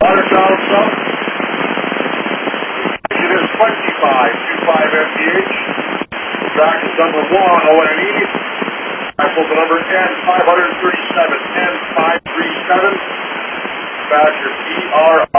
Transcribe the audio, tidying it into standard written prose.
Water down some. It is 25 MPH. Track is number 1 on an E. Rifle the number N537. N537. Badger PR.